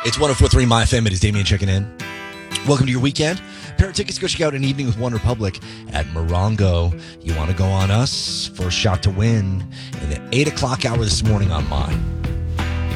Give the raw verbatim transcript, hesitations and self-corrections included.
It's one oh four point three My F M. It is Damien checking in. Welcome to your weekend. Pair of tickets to go check out An Evening with One Republic at Morongo. You want to go on us for a shot to win in the eight o'clock hour this morning on mine.